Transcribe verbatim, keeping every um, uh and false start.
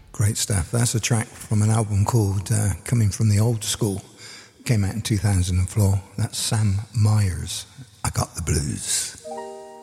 Great stuff. That's a track from an album called uh, Coming from the Old School. Came out in two thousand four. That's Sam Myers. I Got the Blues.